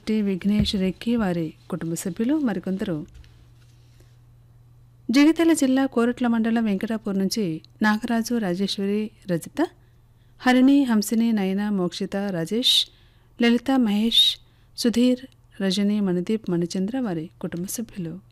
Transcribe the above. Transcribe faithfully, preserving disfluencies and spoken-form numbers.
Shetty Vignesh recce వారి కుటుంబ సభ్యులు మరికొందరు జగిత్యాల జిల్లా కోరుట్ల మండలం వెంకటాపూర్ నుంచి నాగరాజు రాజేశ్వరి రజిత హరిణి హంసిని నయన మోక్షిత రాజేష్ లలిత మహేష్ సుధీర్ రజని మణిదీప్ మణిచంద్ర వారి కుటుంబ సభ్యులు.